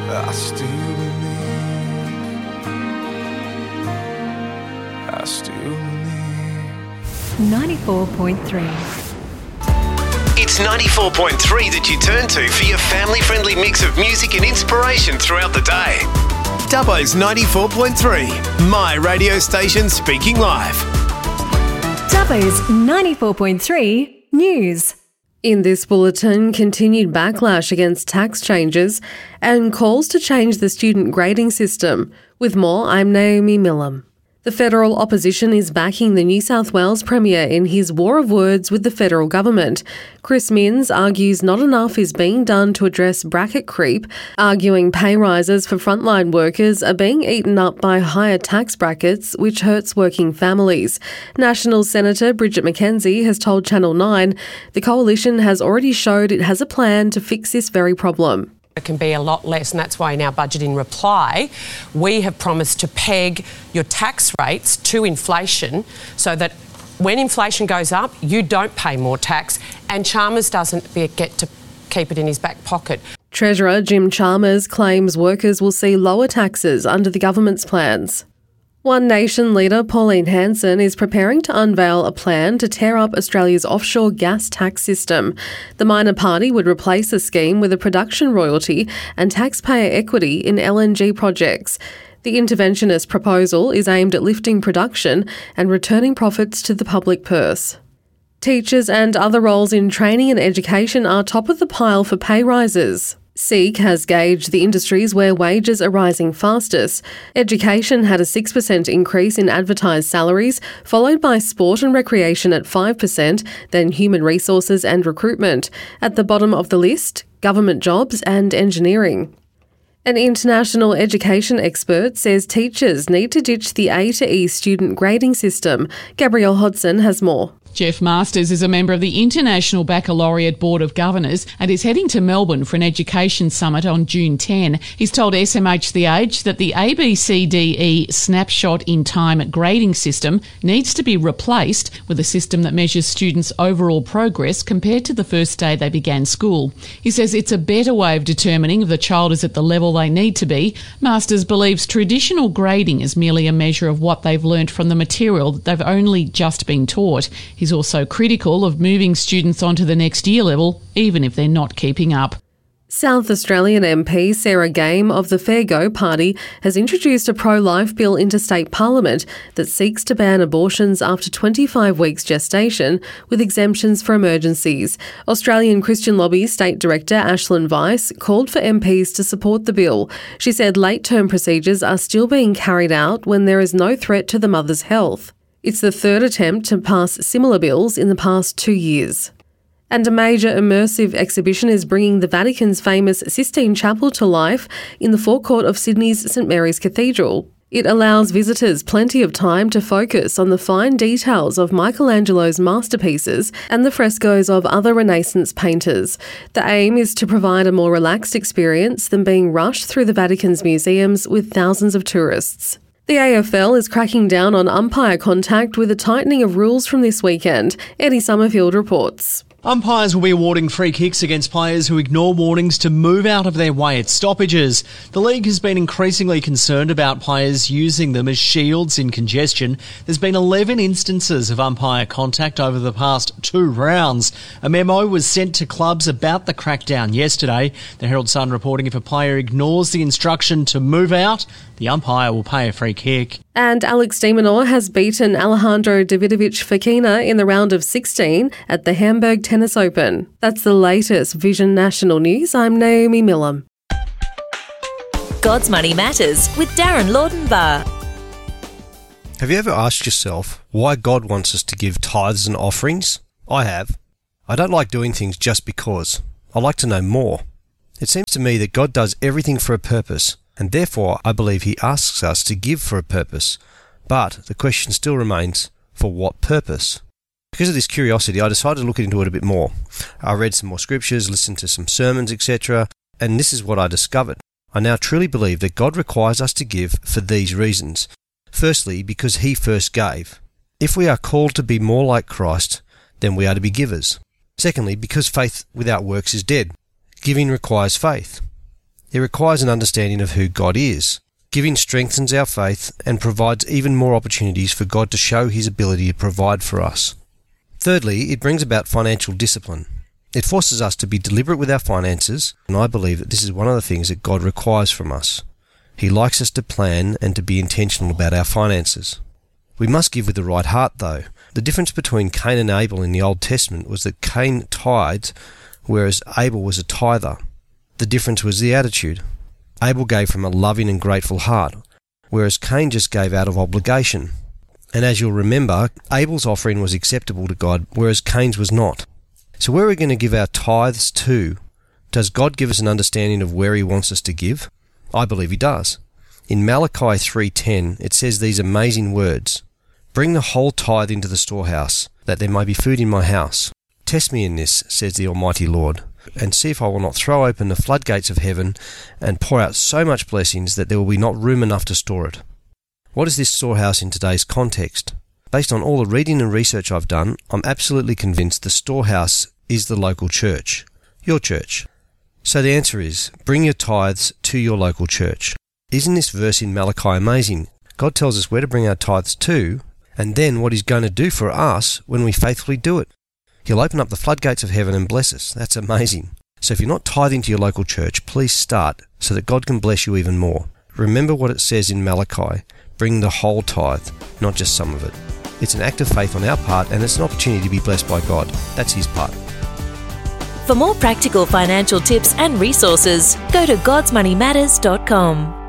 I still believe. 94.3. It's 94.3 that you turn to for your family-friendly mix of music and inspiration throughout the day. Dubbo's 94.3, my radio station speaking live. Dubbo's 94.3 News. In this bulletin, continued backlash against tax changes and calls to change the student grading system. With more, I'm Naomi Millam. The federal opposition is backing the New South Wales Premier in his war of words with the federal government. Chris Minns argues not enough is being done to address bracket creep, arguing pay rises for frontline workers are being eaten up by higher tax brackets, which hurts working families. National Senator Bridget McKenzie has told Channel 9 the coalition has already showed it has a plan to fix this very problem. It can be a lot less, and that's why in our budget in reply, we have promised to peg your tax rates to inflation so that when inflation goes up, you don't pay more tax and Chalmers doesn't get to keep it in his back pocket. Treasurer Jim Chalmers claims workers will see lower taxes under the government's plans. One Nation leader Pauline Hanson is preparing to unveil a plan to tear up Australia's offshore gas tax system. The minor party would replace the scheme with a production royalty and taxpayer equity in LNG projects. The interventionist proposal is aimed at lifting production and returning profits to the public purse. Teachers and other roles in training and education are top of the pile for pay rises. SEEK has gauged the industries where wages are rising fastest. Education had a 6% increase in advertised salaries, followed by sport and recreation at 5%, then human resources and recruitment. At the bottom of the list, government jobs and engineering. An international education expert says teachers need to ditch the A to E student grading system. Gabrielle Hodson has more. Jeff Masters is a member of the International Baccalaureate Board of Governors and is heading to Melbourne for an education summit on June 10. He's told SMH The Age that the ABCDE snapshot in time grading system needs to be replaced with a system that measures students' overall progress compared to the first day they began school. He says it's a better way of determining if the child is at the level they need to be. Masters believes traditional grading is merely a measure of what they've learnt from the material that they've only just been taught. He's also critical of moving students onto the next year level, even if they're not keeping up. South Australian MP Sarah Game of the Fair Go Party has introduced a pro-life bill into state parliament that seeks to ban abortions after 25 weeks gestation with exemptions for emergencies. Australian Christian Lobby State Director Ashlyn Weiss called for MPs to support the bill. She said late-term procedures are still being carried out when there is no threat to the mother's health. It's the third attempt to pass similar bills in the past 2 years. And a major immersive exhibition is bringing the Vatican's famous Sistine Chapel to life in the forecourt of Sydney's St Mary's Cathedral. It allows visitors plenty of time to focus on the fine details of Michelangelo's masterpieces and the frescoes of other Renaissance painters. The aim is to provide a more relaxed experience than being rushed through the Vatican's museums with thousands of tourists. The AFL is cracking down on umpire contact with a tightening of rules from this weekend. Eddie Summerfield reports. Umpires will be awarding free kicks against players who ignore warnings to move out of their way at stoppages. The league has been increasingly concerned about players using them as shields in congestion. There's been 11 instances of umpire contact over the past 2 rounds. A memo was sent to clubs about the crackdown yesterday. The Herald Sun reporting if a player ignores the instruction to move out, the umpire will pay a free kick. And Alex de Minaur has beaten Alejandro Davidovich Fokina in the round of 16 at the Hamburg Tennis Open. That's the latest Vision National News. I'm Naomi Millam. God's Money Matters with Darren Laudenbar. Have you ever asked yourself why God wants us to give tithes and offerings? I have. I don't like doing things just because. I like to know more. It seems to me that God does everything for a purpose, and therefore I believe he asks us to give for a purpose. But the question still remains, for what purpose? Because of this curiosity, I decided to look into it a bit more. I read some more scriptures, listened to some sermons, etc., and this is what I discovered. I now truly believe that God requires us to give for these reasons. Firstly, because he first gave. If we are called to be more like Christ, then we are to be givers. Secondly, because faith without works is dead. Giving requires faith. It requires an understanding of who God is. Giving strengthens our faith and provides even more opportunities for God to show his ability to provide for us. Thirdly, it brings about financial discipline. It forces us to be deliberate with our finances, and I believe that this is one of the things that God requires from us. He likes us to plan and to be intentional about our finances. We must give with the right heart, though. The difference between Cain and Abel in the Old Testament was that Cain tithed, whereas Abel was a tither. The difference was the attitude. Abel gave from a loving and grateful heart, whereas Cain just gave out of obligation. And as you'll remember, Abel's offering was acceptable to God, whereas Cain's was not. So where are we going to give our tithes to? Does God give us an understanding of where he wants us to give? I believe he does. In Malachi 3:10, it says these amazing words, "Bring the whole tithe into the storehouse, that there may be food in my house. Test me in this, says the Almighty Lord, and see if I will not throw open the floodgates of heaven and pour out so much blessings that there will be not room enough to store it." What is this storehouse in today's context? Based on all the reading and research I've done, I'm absolutely convinced the storehouse is the local church, your church. So the answer is, bring your tithes to your local church. Isn't this verse in Malachi amazing? God tells us where to bring our tithes to, and then what he's going to do for us when we faithfully do it. He'll open up the floodgates of heaven and bless us. That's amazing. So if you're not tithing to your local church, please start so that God can bless you even more. Remember what it says in Malachi, bring the whole tithe, not just some of it. It's an act of faith on our part, and it's an opportunity to be blessed by God. That's his part. For more practical financial tips and resources, go to godsmoneymatters.com.